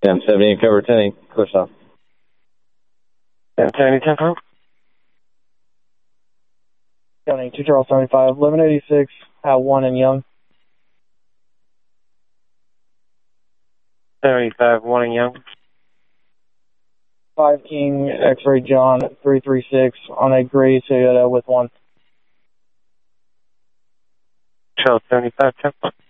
1070, cover 10, clear south. 1070, 10 4. County 2 Charles 75, 1186, 1 and Young. 75, 1 and Young. 5 King, X-Ray John 336 on a gray Toyota with 1. Charles 75, 10 4.